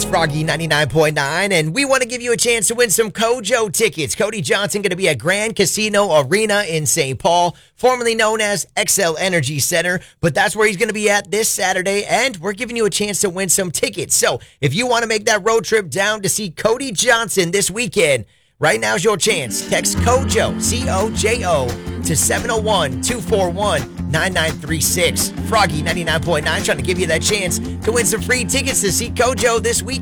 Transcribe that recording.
It's Froggy 99.9, and we want to give you a chance to win some Kojo tickets. Cody Johnson going to be at Grand Casino Arena in St. Paul, formerly known as XL Energy Center, but that's where he's going to be at this Saturday, and we're giving you a chance to win some tickets. So if you want to make that road trip down to see Cody Johnson this weekend, right now's your chance. Text Kojo, C-O-J-O, to 701-241-9936. Froggy 99.9 trying to give you that chance to win some free tickets to see Kojo this weekend.